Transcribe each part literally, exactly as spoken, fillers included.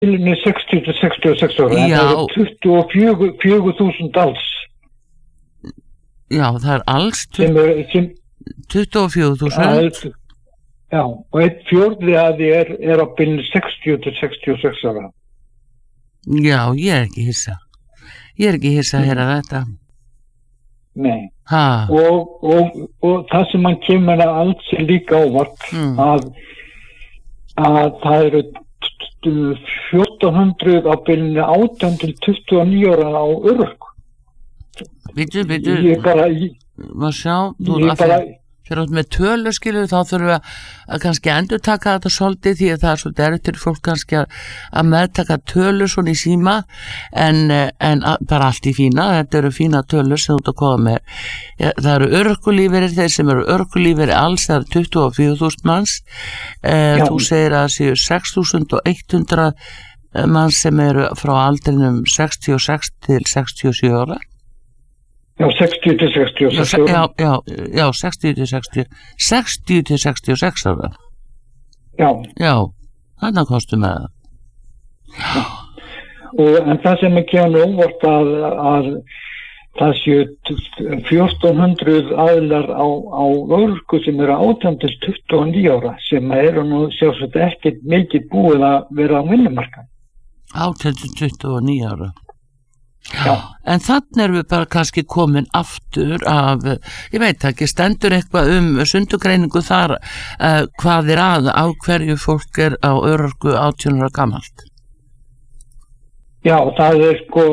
bilinu sextíu til sextíu og sex ára, en Já. það eru tuttugu og fjögur þúsund alls Já, það er alls sem er, sem, tuttugu og fjögur þúsund. að, já, og einn fjórði að því er, er á bilinu sextíu til sextíu og sex ára. Já, ég er ekki hissa. Ég er ekki hissa að heyra þetta. Nei. Ha. Og, og, og það sem mann kemur að alls er líka ávart Mm. að, að það eru fjórtán hundruð á bilinu átján til tuttugu og níu ára á örorku. Bíddu, bíddu. Ég bara, ég, Má sjá, þú ég að bara, fyrir, fyrir út með tölu skilur, þá þurfum við að kannski endur taka þetta svolítið því að það er svolítið erfitt fyrir fólk kannski að, að meðtaka tölu svona í síma en, en að, bara allt í fína, þetta eru fína tölu sem þú ert að koma með. Ja, það eru örorkulífeyrir, þeir sem eru örorkulífeyrir alls, það eru tuttugu og fjögur þúsund manns, eh, þú segir að það séu sex þúsund hundrað manns sem eru frá aldrinum sextíu og sex til sextíu og sjö ára. já, sextíu til sextíu og Já, sex ára. já, já, já, sextíu til sextíu, sextíu til sextíu og sex ára. Já, Já, þarna kostum með það. og, en það sem er kemur óvart að, að það séu fjórtán hundruð aðilar á, á örorku sem eru átján til tuttugu og níu ára sem eru nú sjálfsagt ekkert mikið búið að vera á vinnumarkaði. átján til tuttugu og níu ára. Já. En þannig erum við bara kannski komin aftur af, ég veit ekki, stendur eitthvað um sundugreiningu þar, uh, hvað er að, á hverju fólk er á örorku átján ára gamalt? Já, það er sko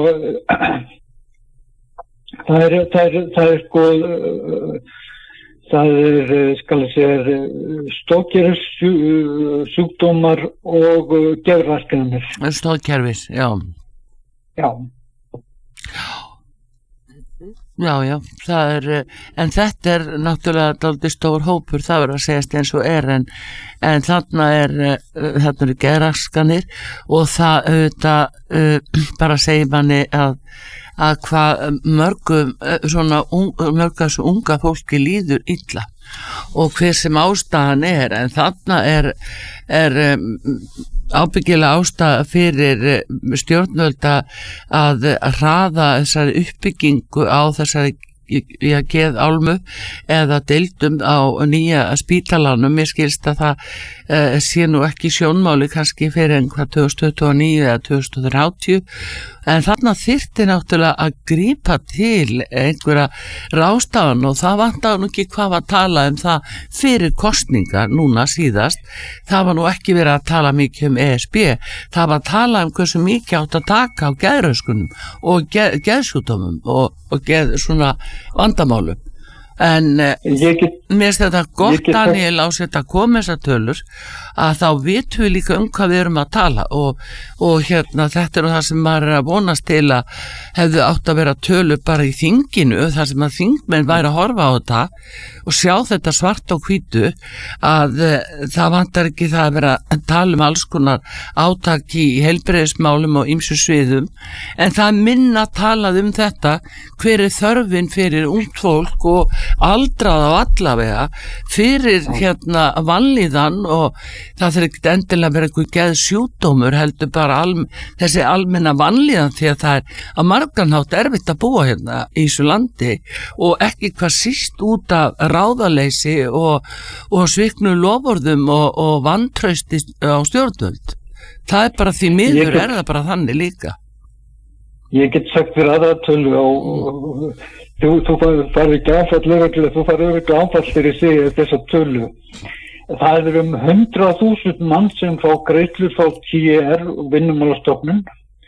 það er það er, það er sko það er, skal ég segja, stókkeris sjúkdómar og geðraskanir. Stóðkerfis, já. Já. Já, já, það er, en þetta er náttúrulega dálítið stór hópur, það verður að segjast eins og er, en, en þarna er, þarna eru geðraskanir og það auðvitað uh, bara segir manni að, að hvað mörgum, svona, un, mörgum þessu unga fólki líður illa og hver sem ástæðan er, en þarna er, er um, ábyggilega ástæða fyrir stjórnvöld að hraða þessari uppbyggingu á þessari ja, geðálmu eða deildum á nýja spítalanum. Mér skilst að það uh, sé nú ekki sjónmáli kannski fyrir einhvað tvö þúsund tuttugu og níu eða tvö þúsund þrjátíu, en þarna þyrfti náttúrulega að grípa til einhverja ráðstafan og það vantar nú ekki hvað að tala um það fyrir kosningar núna síðast. Það var nú ekki verið að tala mikið um E S B, það var að tala um hversu mikið átt að taka á geðröskunum og geð, geðsjúdómum og, og geð svona vandamálum. En Ég get, mér finnst þetta gott, ég get- Daniel, á þetta koma þessar tölur að þá vitum við líka um hvað við erum að tala og, og hérna þetta er það sem maður er að vonast til að hefðu átt að vera tölur bara í þinginu, þar sem að þingmenn væri að horfa á þetta og sjá þetta svart og hvítu að uh, það vantar ekki það að vera að tala um alls konar átak í heilbrigðismálum og ýmsu sviðum, en það er minna talað um þetta, hver er þörfin fyrir ungt fólk og aldrað á allavega fyrir hérna vanlíðan og það þarf ekki endilega að vera eitthvað geð sjúkdómur, heldur bara alm, þessi almenna vanlíðan, því að það er að marganhátt erfitt að búa hérna í þessu landi og ekki hvað síst út af ráðaleysi og, og sviknu loforðum og, og vantrausti á stjórnvöld. Það er bara því miður, Ég get- er það bara þannig líka. ég get sagt fyrir aðra tölu og, og þú, þú farið ekki áfall lögreglu, þú farið örugglega áfall fyrir sig þessa tölu. Það er um hundrað þúsund mann sem fá greiðslur frá T R og Vinnumálastofnun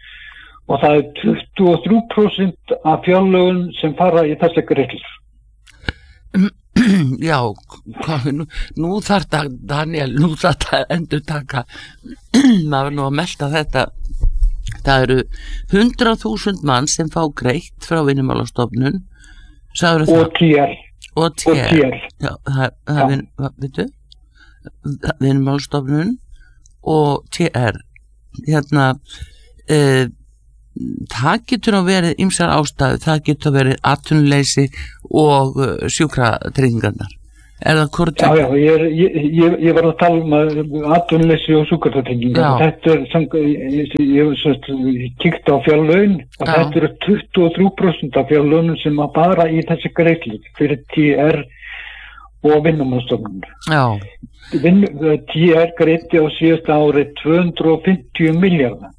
og það er tuttugu og þrjú prósent af fjárlögum sem fara í þessi greiðslur. Já, hvað, nú, nú þarf það, Daniel, nú þarf það að endur taka, maður nú að melta þetta, það eru hundrað þúsund mann sem fá greitt frá Vinnumálastofnun, sagður það? Og T R. Og T R. Og T R. Já, það, það er, hvað, veitu, Vinnumálastofnun og T R, hérna, uh, það getur á verið ýmsar ástæður, það getur verið atvinnuleysi og uh, sjúkratryggingarnar, Er það hvort Já, já, ég, er, ég, ég, ég var að tala um atvinnuleysi og sjúkratryggingar. Þetta er, sem, ég, ég, ég kíkti á fjárlaun og já. Þetta eru tuttugu og þrjú prósent af fjárlaunum sem að fara í þessi greiðslur fyrir T R og Vinnumálastofnun. Já. Vin, T R greiddi á síðasta ári tvö hundruð og fimmtíu milljarða.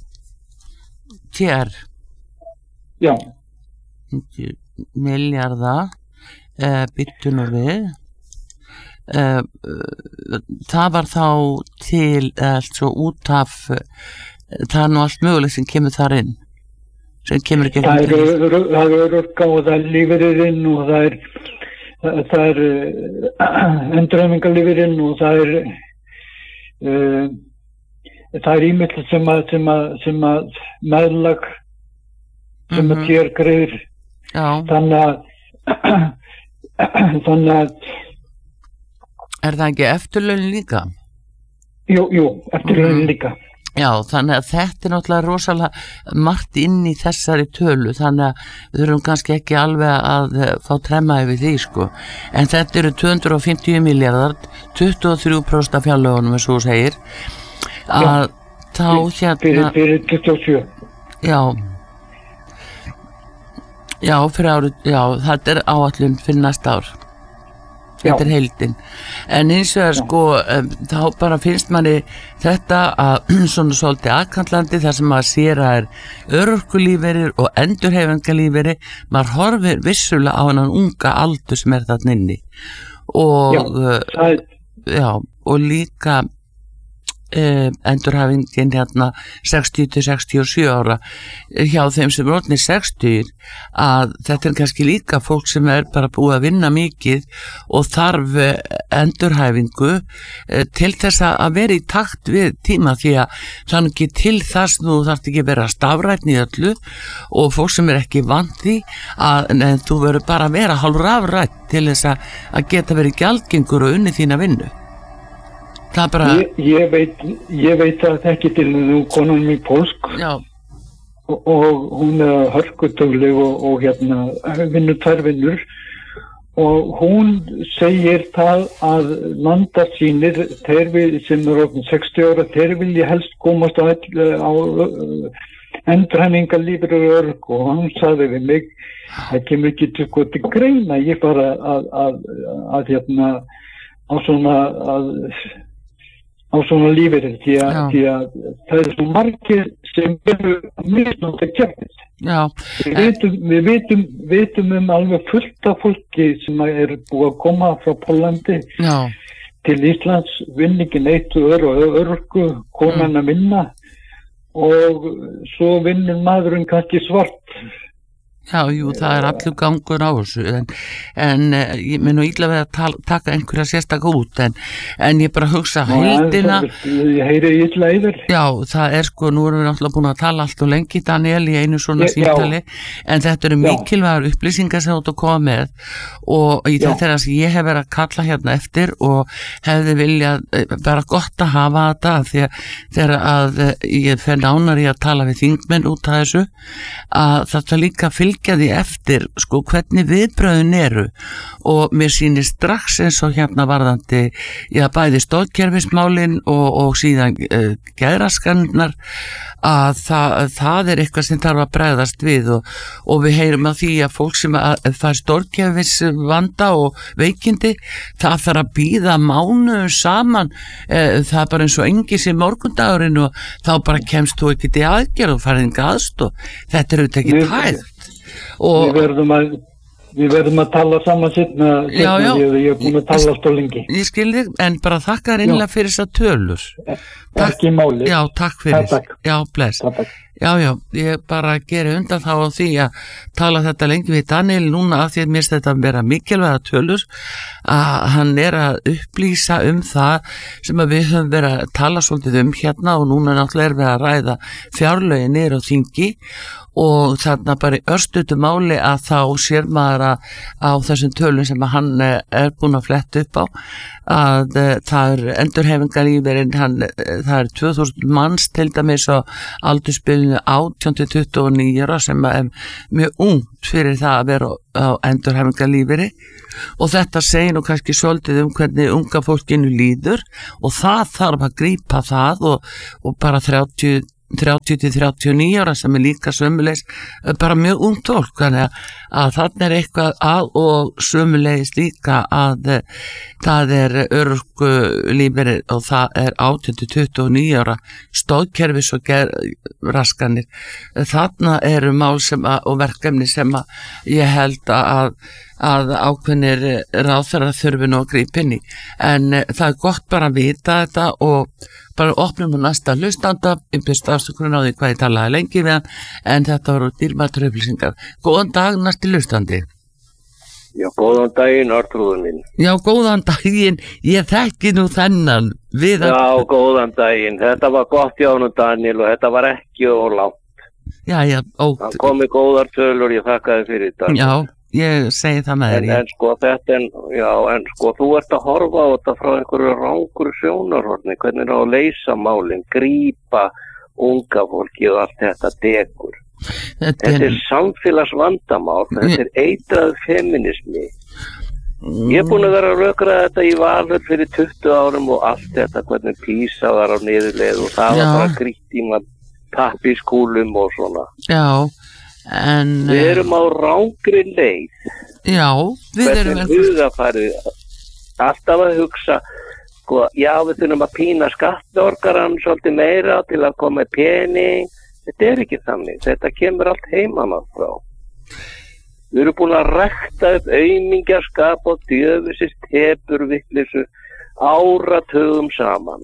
T R? Já. fimmtíu milljarða, eh, byttu nú við. Uh, uh, það var þá til allt svo út af uh, það er nú allt mögulegt sem kemur þar inn sem kemur ekki það er örorka og það er lífeyririnn og það er það er uh, endurhæfingarlífeyrinn og það er uh, það er ímill sem að sem að, sem að meðlag sem mm-hmm. að tér greiður þannig að þannig að Er það ekki eftirlaun líka? Jú, jú, eftirlaun mm. líka. Já, þannig að þetta er náttúrulega rosalega margt inn í þessari tölu, þannig að við þurfum kannski ekki alveg að fá tremma yfir því, sko. En þetta eru tvö hundruð og fimmtíu milljarðar, tuttugu og þrjú prósent af fjárlögunum, eins og þú segir, að já, þá hérna... Fyrir, fyrir tuttugu og sjö. Já. Já, fyrir árið, já, þetta er áætlun fyrir næsta ár. Þetta er heildin, en eins og er sko um, þá bara finnst manni þetta að svona svolítið aðkallandi þar sem maður sér að er örorkulífeyrir og endurhæfingarlífeyri, maður horfir vissulega á hennan unga aldur sem er þarna inni og já, uh, já, og líka Uh, endurhæfingin hérna sextíu til sextíu og sjö ára hjá þeim sem er orðnir sextíu að þetta er kannski líka fólk sem er bara búið að vinna mikið og þarf endurhæfingu uh, til þess að vera í takt við tíma því að þannig ekki til þess nú þarf ekki að vera stafrætni í öllu og fólk sem er ekki vant því að en, þú verður bara að vera hálfur afrætt til þess að, að geta verið gjaldgengur og unni þína vinnu. Bara... Ég, ég, veit, ég veit að það ekki til nú konan mér pólsk og, og hún er hörkutöfleg og, og hérna vinnur tvær vinnur og hún segir það að landar sínir þeir við sem eru sextíu ára þeir vilja helst komast á, á endurhæfingarlífeyri og örorku og hann sagði við mig það kemur ekki til hvað til greina ég bara að, að, að, að hérna á svona að á svona lífeyrir því að, því að það er svo margir sem eru misnótt að kjærnist. Við vitum, við vitum, vitum um alveg fullt af fólki sem er búið að koma frá Póllandi Já. Til Íslands, vinningin eitt og örorku, konan að vinna og svo vinnur maðurinn kannski svart. Já, jú, það er allur gangur á þessu en, en ég minn nú illa við að tala, taka einhverja sérstaka út en, en ég bara hugsa heildina Ég heyri illa yfir Já, það er sko, nú erum við náttúrulega búin að tala allt og lengi Daniel í einu svona ég, símtali en þetta eru mikilvægar upplýsingar sem þú átt að koma með og í þetta er það sem ég hef verið að kalla hérna eftir og hefði viljað bara gott að hafa þetta því að þegar að ég fer nánar í að tala við þingmenn út af þessu að þetta líka fylg fylgja því eftir sko hvernig viðbröðin eru og mér sýnir strax eins og hérna varðandi já bæði stoðkerfismálin og, og síðan uh, geðraskanirnar að það, það er eitthvað sem þarf að bregðast við og, og við heyrum að því að fólk sem að, að fær stoðkerfisvanda og veikindi það þarf að bíða mánuður saman uh, það er bara eins og engi sem morgundagurinn og þá bara kemst þú ekki til aðgerð og farið enga aðstoð þetta er auðvitað ekki hægt Og, við verðum að við verðum að tala saman sitna, já, já, ég, ég er búin að tala alltaf lengi ég skil þig, en bara þakka reynilega fyrir þess að tölur takk, ekki máli já, takk fyrir, takk. já, bless takk. já, já, ég bara geri undan þá á því að tala þetta lengi við Daniel núna af því að mér finnst þetta að vera mikilvæga tölur að hann er að upplýsa um það sem að við höfum verið að tala svolítið um hérna og núna náttúrulega er við að ræða fjárlögin niður á þingi og þarna bara í örstutu máli að þá sér maður að á þessum tölum sem að hann er búin að fletta upp á að uh, það er endurhæfingarlífeyrin hann, það er tvö þúsund manns til dæmis á aldursbilinu aldurinu átján til tuttugu og níu ára sem er mjög ungt fyrir það að vera á endurhæfingarlífeyri og þetta segir nú kannski svolítið um hvernig unga fólkinu líður og það þarf að grípa það og, og bara þrjátíu til þrjátíu og níu ára sem er líka sömulegis bara mjög ungt fólk þannig að, að þarna er eitthvað að og sömulegis líka að það er örorku lífeyri og það er átján til tuttugu og níu ára stoðkerfis og raskanir þarna eru mál sem að, og verkefni sem að ég held að að ákveðnir ráðherrar þurfi nú að grípa inn í en það er gott bara að vita þetta og bara opnum við næsta hlustanda ég byrst afsökunar á því hvað ég talaði lengi við hann en þetta voru dýrmætar upplýsingar góðan dag næsti hlustandi Já, góðan daginn Artrúður mín Já, góðan daginn, ég þekki nú þennan við Já, að... góðan daginn, þetta var gott hjá honum Daniel og þetta var ekki of langt Já, já, ótt Hann kom í góðar tölur, ég þakkaði fyrir þetta Já Ég segi það með þér. En, en sko þetta, en, já, en sko þú ert að horfa á þetta frá einhverju rangur sjónarhorni, hvernig er að leysa málinn, grípa unga fólki og allt þetta degur. Þetta, þetta er samfélagsvandamál, þetta er eitrað feminismi. Ég er búin að vera að rökra þetta í Valur fyrir tuttugu árum og allt þetta, hvernig Písa var á niðurleið og það já. Var bara grýtt í maður tappiskúlum og svona. Já. En, við erum á rángri leið já, við erum hvernig hugafarið alltaf að hugsa sko, já við þurfum að pína skattorgaran svolítið meira til að koma með pening þetta er ekki þannig, þetta kemur allt heiman á frá við erum búin að rækta upp aumingjaskap og djöfisist tepur vitleysu áratugum saman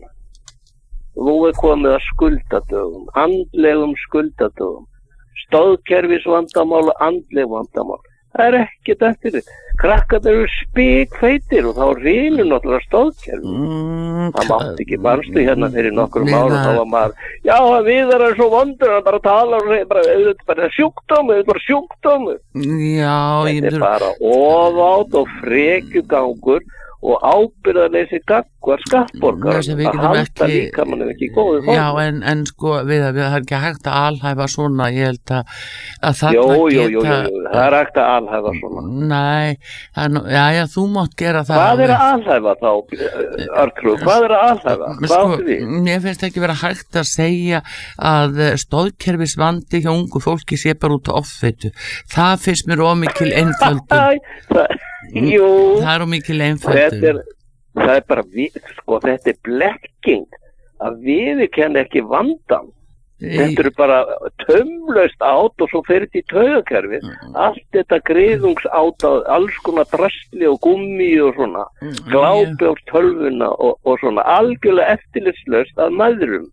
nú er komið að skuldadögum andlegum skuldadögum stóðkerfis vandamál og andleg vandamál. Það er ekkert eftir því. Krakkarnir eru spikfeitir og þá rýnur náttúrulega stóðkerfi. Mm, það mátti ekki barstu hérna fyrir nokkrum árum þá var maður, já við erum svo vondur að bara tala og segja bara, þetta bara sjúkdómi, þetta bara sjúkdómi. Já, þetta er bara ofátt og frekjugangur og ábyrgðarleysi gagnvart skattborgarar að halda ekki... líka mannum ekki góðu fólk. Já, en, en sko við að það er ekki hægt að alhæfa svona, ég held að, að þarna jú, jú, geta... Jú, jú, jú, það er hægt að alhæfa svona. Nei, það, já, já, þú mátt gera það. Hvað er að alhæfa þá, Artrúð? Hvað er að alhæfa? Hvað sko, mér finnst ekki vera hægt að segja að stóðkerfis vandi hjá ungu fólki sé bara út á offeitu. Það finnst mér ómikil einföldun. Jú, það er ómikil einföldun. Það er bara, við, sko, þetta er blekking að við kenna ekki vandan. Þetta eru bara tömlaust át og svo fyrir til taugakerfi. Mm. Allt þetta griðungsát á alls konar drasli og gummi og svona, mm. glápi á tölvuna og, og svona algjörlega eftirlitslaust að maðurum.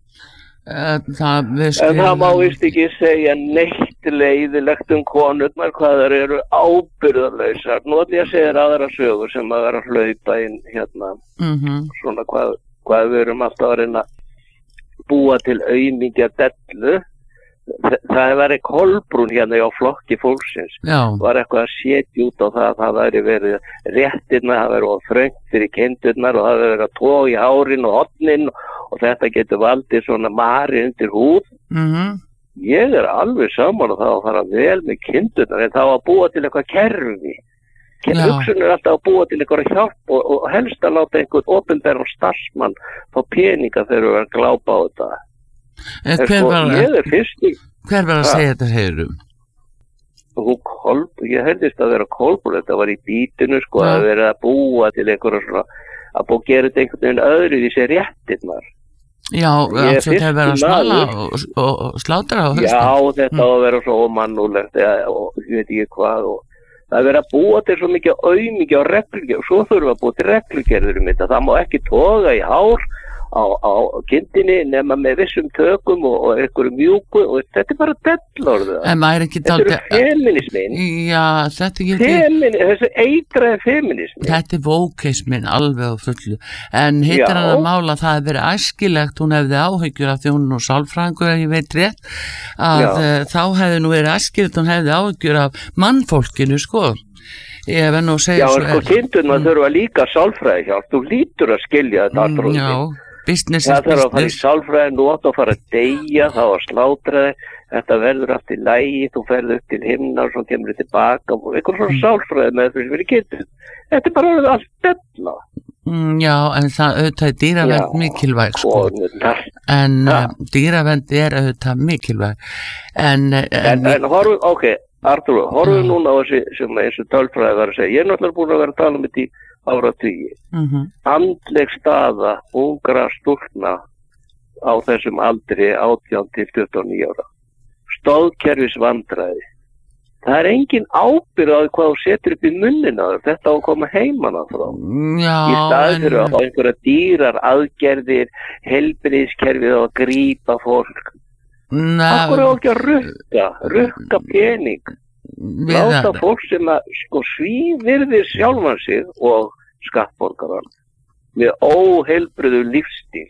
Það, en það má vist ekki segja neitt leiðilegt um konurnar hvað þær eru ábyrgðarlausar nú ætlum ég að segja þér aðra sögur sem að vera að hlaupa inn hérna mm-hmm. svona hvað, hvað við erum alltaf að reyna að búa til aumingja dellu það hefur verið Kolbrún hérna á flokki fólksins Já. Var eitthvað að setja út á það að það væri verið réttirna, það verið of þröngt fyrir kindurnar og það verið að tóa í hárin og hotnin og þetta getur valdið svona mari undir húð. Mm-hmm. Ég er alveg saman og það að fara vel með kindurnar en það að búa til eitthvað kerfi. Hugsun er alltaf að búa til eitthvað hjálp og, og helst að láta einhvern opinberan starfsmann fá peninga þegar við erum að glápa á þetta. En hver sko, var, ég er fyrst í... Hver var að segja þetta heirum? Hún Kolb, ég heldist að vera Kolbrún, þetta var í bítinu sko ja. Að vera að búa til einhverja svona að búa að gera þetta einhvern veginn öðru því sé réttirnar. Já, allt þetta hefur verið að smala og, og, og slátra á höstum. Já, þetta á að vera svo ómannúlegt og ég veit ekki hvað og það er verið að búa til svo mikið auðmikið og reglugerð og svo þurfum við að búa til reglugerður um þetta. Það má ekki toga í hár á, á kindinni nema með vissum tökum og, og einhverju mjúku og þetta er bara dellorðu. Þetta eru feminismin. Já, þetta er ekki... Femini, þessi eitraði feminismin. Þetta er vókeismin alveg á fullu. En hittir hann að mála það að vera æskilegt, hún hefði áhyggjur af því hún og sálfræðingur, ef ég veit rétt, að uh, þá hefði nú verið æskilegt, hún hefði áhyggjur af mannfólkinu, sko. Ég verð nú að segja Já, svo... Já, sko, kindurna mm. þurfa líka sálfræði hjálp, þú lítur að skilja þetta allra. Já. business Það is þarf að fara í business. sálfræði, nú átt að fara að deyja, þá að slátra þig, þetta verður allt í lagi, þú ferð upp til himna og svo kemur þið tilbaka og einhvern svona sálfræði með þessu verið getur. Þetta er bara allt bella. Mm, já, en það auðvitað er dýravernd mikilvæg, sko. Konurnar. En Ja. uh, dýravernd er auðvitað mikilvæg. En, en, En, en horfum, ok, Artur, horfum Já. núna á þessi sem eins og tölfræði var að segja. Ég er náttúrulega búin að vera að tala um þetta í áratugi. uh -huh. Andleg staða ungra stúlkna á þessum aldri átján til tuttugu og níu ára. Stóðkerfis vandræði. Það er engin ábyrgð á því hvað þú setur upp í munnin á þér. Þetta á að koma heiman að frá. Já, Í staði fyrir en, að fá einhverja dýrar aðgerðir, heilbrigðiskerfið á að grípa fólk. Akkur á na, ekki að rukka, rukka pening. Láta við, fólk sem að sko svívirðir sjálfan sig og skattborgaran með óheilbrigðu lífstíl.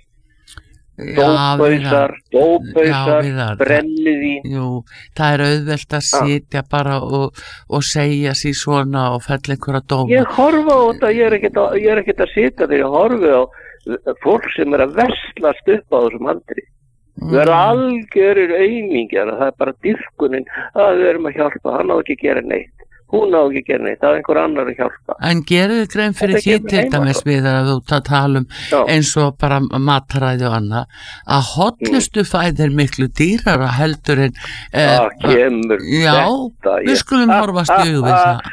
Dópausar, dópausar, brennivín. Jú, það er auðvelt að sitja bara og, og segja sér svona og fell einhverja dóma. Ég horfa á þetta, ég er ekkert að, ég er ekkert að sitja þegar ég horfi á fólk sem er að verslast upp á þessum aldri. Við erum algjörir aumingjar, það er bara dýrkunin að við erum að hjálpa, hann á ekki að gera neitt. Hún á ekki að gera neitt, það er einhver annar að hjálpa. En gerðu þið grein fyrir því til dæmis við að þú ta- tala um Já. eins og bara mataræði og annað, að hollustu fæði er miklu dýrara heldur en Það kemur já, þetta. við skulum horfast í augu við það.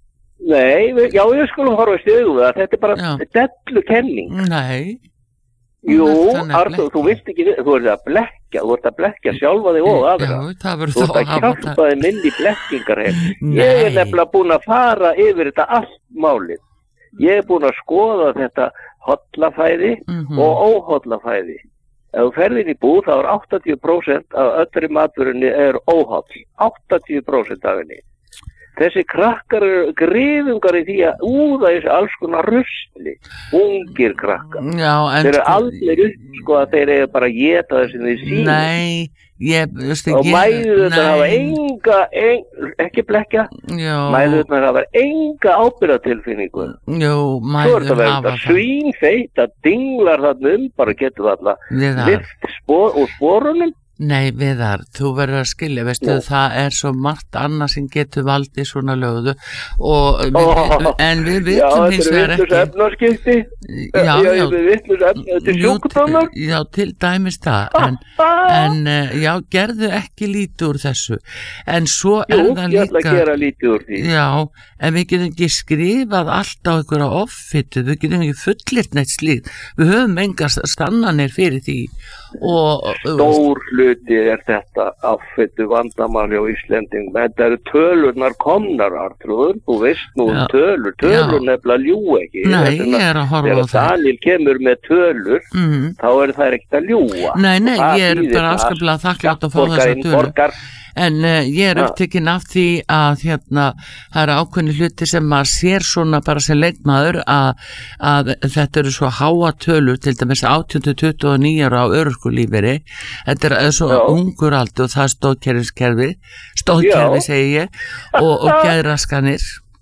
Nei, við, já, við skulum horfast í augu við það. Þetta er bara Já. dellu kenning. Nei. Jú, Þetta er Artur, þú vilt ekki, þú ert að blekja, þú ert að blekja sjálfa þig og aðra. Já, það verður Þú þá ert að að hafa hjálpa þig minn í blekkingar heim. Nei. Ég er nefnilega búin að fara yfir þetta allt málið. Ég er búin að skoða þetta hollafæði Mhm. og óhollafæði. Ef þú ferð inn í búð þá er áttatíu prósent af öllri matvörunni er óholl. áttatíu prósent af henni. Þessi krakkar eru griðungar í því að úða þessi alls konar rusli. Ungir krakkar. Já, en Þeir eru aldrei upp, sko, að þeir eru bara að geta þessi þeir sín. Nei, ég, veistu, Og ég mæðurnar hafa nei. enga, en, ekki blekja, Já, mæðurnar hafa enga ábyrgðatilfinningu. jú, Svo er þetta mæður verið hafa þetta svínfeit að dinglar þarna um, bara getur þarna Viðar, lift spor, úr sporunum. nei, Viðar, þú verður að skilja, veistu, Já. það er svo margt annað sem getur valdið svona lögðu og við, Ó, en við Já, vitum hins þetta vegar er vitlaus ekki. efnaskipti. Já, já, já, Þetta er vitlaus efnaskipti. Þetta er jú, sjúkdómar. já, til dæmis það, en, en eh, já, gerðu ekki lítið úr þessu, en svo er Jú, það ég ætla að líka, gera lítið úr því. já, en við getum ekki skrifað allt á einhverja offitu, við getum ekki fullirt neitt slíkt, við höfum engar stannanir fyrir því og Stór hluti er þetta affittu vandamáli á Íslending, en það eru tölurnar komnar, Artrúður, þú veist nú um Já. tölur, tölur Já. nefnilega ljú ekki. Nei, Þess vegna, ég er að horfa á Þegar það. Daniel kemur með tölur, mm, þá er það ekkert að ljúga. Nei, nei, Það ég er þýðir bara það afskaplega þakklátt að fá þessa skattborgarinn tölu. borgar. En uh, ég er Já. upptekinn af því að hérna, það eru ákveðni hluti sem maður sér svona bara sem leikmaður að, að þetta eru svo háa tölur, til dæmis átján til tuttugu og níu ára á örorkulífeyri. Þetta er svo Já. ungur aldur og það er stóðkerfiskerfi, stóðkerfi Já. segi ég, og, og geðraskanir.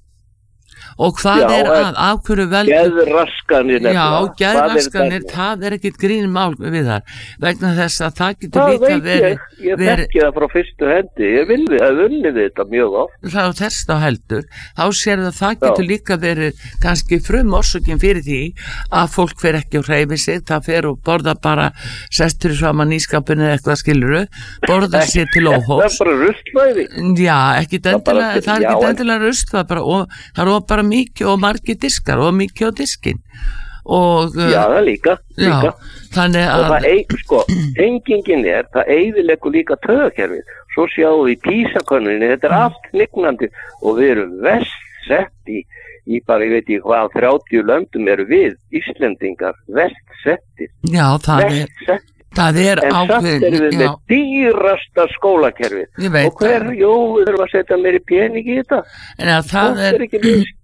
Og hvað Já, er en að, af hverju veldur Geðraskanir Já, nefnilega. geðraskanir, Hvað er það er ekkit grínmál við þar, vegna þess að það getur Það líka veit verið, ég, ég verið þekki það frá fyrstu hendi, ég vil við að unnið þetta mjög oft. það á þess þá heldur, þá sér það það getur Já. líka verið kannski frum orsökin fyrir því að fólk fer ekki og hreyfi sig, það fer og borða bara sestur í saman ískapinu eða eitthvað skiluru, borða sér til Það er óhófs. bara rustlæði. Já, ekki Það er bara- endilega, það er já, ekki en- endilega rust, það er bara, og, það er of bara mikið og margir diskar og mikið á diskin og uh, Já, það líka, líka. já, þannig Og það að eig, sko, tengingin er, það eyðileggur líka taugakerfið. Svo sjáum við í písakönninni, þetta er allt hnignandi og við erum verst sett í, í bara, ég veit ekki hvað, þrjátíu löndum eru við, Íslendingar, verst settir, já, það er, verst settir. það er En samt ákveðin, erum við já, með dýrasta skólakerfið. ég veit Og hver, það. jú, við þurfum að setja meiri pening í þetta. En að það Fólk er, er ekki með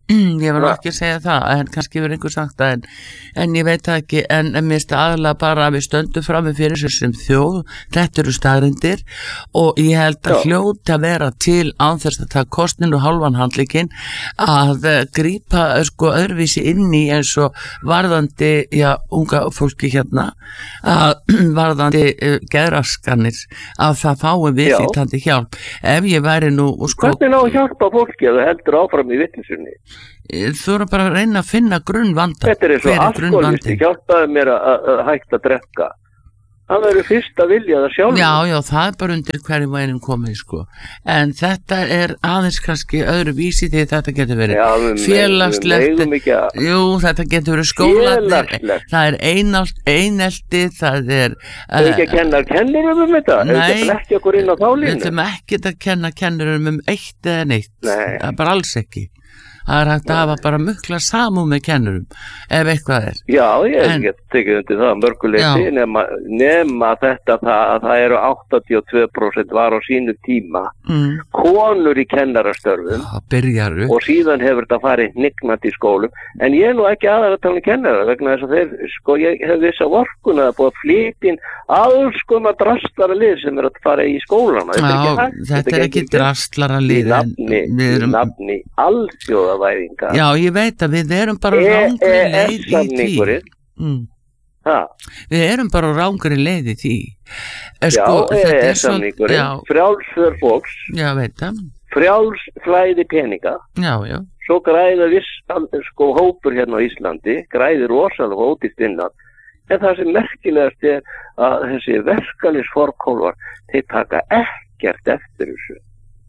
Ég var nú ekki að segja það, en kannski verður einhver sagt það, en, en ég veit það ekki, en, en mér finnst aðalega bara að við stöndum frammi fyrir þessum þjóð, þetta eru staðreyndir og ég held að hljóta að vera til án þess að taka kostnin og hálfan handleikinn að uh, grípa sko öðruvísi inn í eins og varðandi, já, unga fólki hérna, að varðandi uh, geðraskanir, að það fái viðhlítandi hjálp. Ef ég væri nú sko... Hvernig ná að hjálpa fólki að það heldur áfram í vitlisunni? Þú eru bara að reyna að finna grunnvanda. Þetta er eins og alkoholisti, hjálpaði mér að hægt að drekka. Það verður fyrst að vilja það sjálf. Já, já, það er bara undir hverjum og einum komið, sko. En þetta er aðeins kannski öðru vísi því þetta getur verið já, félagslegt. Að... Jú, þetta getur verið skólanir. Það er einalt, einelti, það er... Það er ekki að kenna kennurum um þetta? Nei, þetta ekki okkur inn á þálinu? Við ætlum ekki að kenna kennurum um eitt eða neitt. Nei. Það er bara alls ekki. Það er hægt að hafa bara mukla samúð með kennurum, ef eitthvað er. Já, ég get tekið undir það mörguleyti, nema, nema þetta það, að það eru áttatíu og tvö prósent var á sínu tíma, mm. konur í kennarastörfum Já, og síðan hefur þetta farið hnignandi í skólum, en ég er nú ekki aðeins að tala um kennara, vegna þess að þeir, sko, ég hef viss að vorkuna að búið að flytja alls konar drastlara lið sem er að fara í skólana. Já, þetta er ekki, þetta er ekki drastlara lið, en við erum... Í nafni alþjóða væringa. Já, ég veit að við erum bara rángri leið í því. Mm. Við erum bara rángri leið í því. Sko, já, E E S-samningurinn, frjálsför fólks, já, veit það. Frjálsflæði peninga, já, já. Svo græða viss, sko, hópur hérna á Íslandi, græði rosalega ódýrt innan, en það sem merkilegast er að þessi verkalýðsforkólfar, þeir taka ekkert eftir þessu.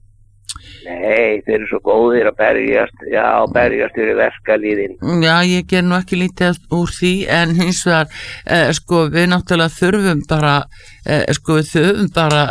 Nei, þeir eru svo góðir að berjast, já, berjast fyrir verkalýðin. Já, ég ger nú ekki lítið úr því, en hins vegar, eh, sko, við náttúrulega þurfum bara, eh, sko, við þurfum bara,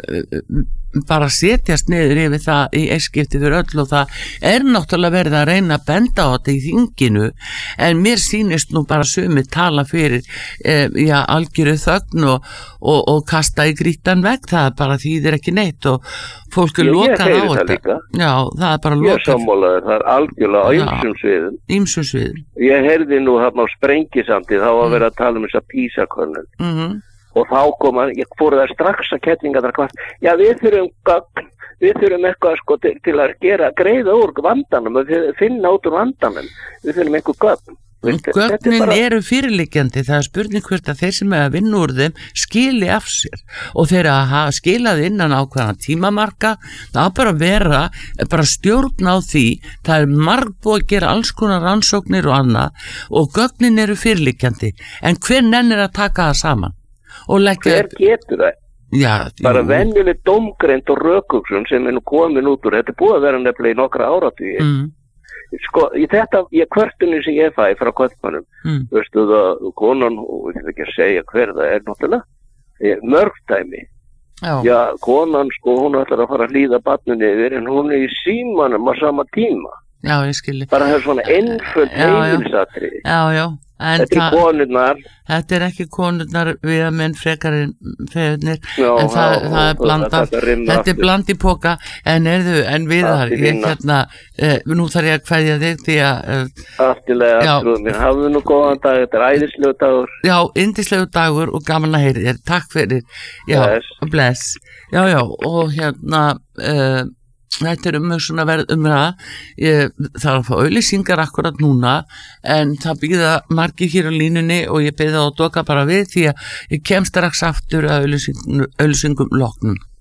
eh, bara setjast niður yfir það í eiskipti fyrir öll og það er náttúrulega verið að reyna að benda á þetta í þinginu, en mér sýnist nú bara sumir tala fyrir, eh, já, algjöru þögn og, og, og kasta í grítan vegg, það er bara þýðir ekki neitt og fólk er lokað á þetta. Já, það er bara lokað. Ég sammálaður, það er algjörlega á ýmsum sviðum. Ýmsum sviðum. Ég heyrði nú hérna á Sprengisamdi, þá var verið að tala um þessa PISA-könnun. Mhm. Og þá kom að, ég fór það strax að kettlinga þar hvart, já við þurfum gögn, við þurfum eitthvað sko til, til að gera, greiða úr vandanum, við finna út úr vandanum, við þurfum einhver gögn. Gögnin bara... eru fyrirliggjandi, það er spurning hvert að þeir sem er að vinna úr þeim skili af sér og þeir að hafa skilað innan ákveðna tímamarka, það á bara að vera, bara stjórn á því, það er margbúið að gera alls konar rannsóknir og annað og gögnin eru fyrirliggjandi, en hver nennir að taka það saman? Hver getur það? Já, bara venjuleg dómgreind og rökugsun sem er nú komin út úr, þetta er búið að vera nefnilega í nokkra áratugi. Mm. Sko, í þetta, ég kvörtunni sem ég fæ frá kvöldmannum, mm. veistu það, konan, og ég vil ekki að segja hver það er náttúrulega, mörgdæmi. Já. Já, konan, sko, hún ætlar að fara að hlýða barninu yfir, en hún er í símanum á sama tíma. Já, ég skilji. Bara það er svona einföld heimilsatri. Já, já. En þetta er konurnar. Þetta er ekki konurnar við að menn frekarinn feðurnir, en það, já, það er blandað, þetta er bland í póka, en erðu, en við þar, ég hérna, eh, nú þarf ég að kveðja þig því að... Eh, Aftilega, aftrúðum mér, hafðu nú góðan dag, þetta er æðislegu dagur. Já, yndislegu dagur og gaman að heyri þér, takk fyrir, já, bless. bless, já, já, og hérna... Eh, Þetta er um svona verð umræða, ég þarf að fá auglýsingar akkurat núna en það býða margir hér á línunni og ég byrði á að doka bara við því að ég kem strax aftur að auglýsingum loknum.